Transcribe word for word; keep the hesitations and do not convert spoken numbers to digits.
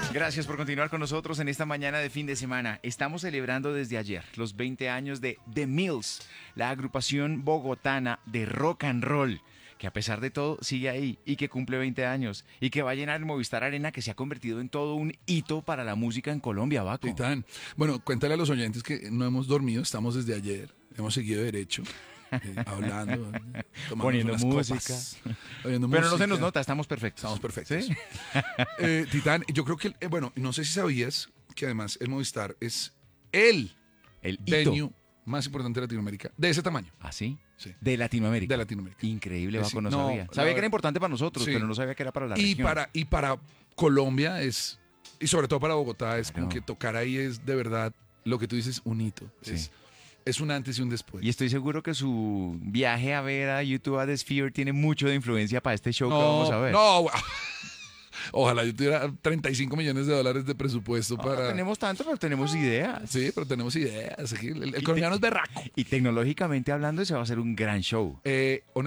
Gracias por continuar con nosotros en esta mañana de fin de semana. Estamos celebrando desde ayer los veinte años de The Mills, la agrupación bogotana de rock and roll, que a pesar de todo sigue ahí y que cumple veinte años y que va a llenar el Movistar Arena, que se ha convertido en todo un hito para la música en Colombia, Baco. Titán. Bueno, cuéntale a los oyentes que no hemos dormido, estamos desde ayer, hemos seguido derecho. Eh, hablando, poniendo música, copas, oyendo pero música. no se nos nota, estamos perfectos. Estamos perfectos. ¿Sí? eh, Titán, yo creo que, eh, bueno, no sé si sabías que además el Movistar es el, el venue hito más importante de Latinoamérica, de ese tamaño. ¿Ah, sí? Sí. De Latinoamérica. De Latinoamérica. Increíble, Eh, Baco, sí. no, No, sabía. la Sabía que ver- era importante para nosotros, Sí. pero no sabía que era para la Y región. para, y para Colombia es, y sobre todo para Bogotá, es como Claro. que tocar ahí es de verdad lo que tú dices, un hito. Sí. Es, es un antes y un después. Y estoy seguro que su viaje a ver a YouTube a The Sphere tiene mucho de influencia para este show que no, vamos a ver. no, ojalá yo tuviera treinta y cinco millones de dólares de presupuesto No, para... no tenemos tanto, pero tenemos ideas. Sí, pero tenemos ideas. Aquí el, el Y colombiano te- es berraco. Y tecnológicamente hablando, ese va a ser un gran show. Eh,